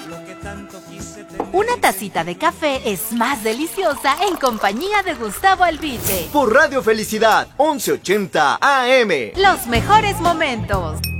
Una tacita de café es más deliciosa en compañía de Gustavo Albite. Por Radio Felicidad, 1180 AM. Los mejores momentos.